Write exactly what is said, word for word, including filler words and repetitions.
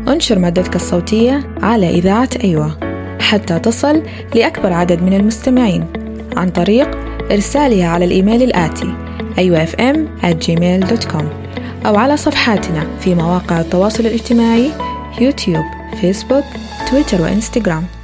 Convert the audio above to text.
انشر مادتك الصوتية على إذاعة أيوة حتى تصل لأكبر عدد من المستمعين عن طريق إرسالها على الإيميل الآتي أيوة إف إم آت جيميل دوت كوم أو على صفحاتنا في مواقع التواصل الاجتماعي يوتيوب، فيسبوك، تويتر وإنستغرام.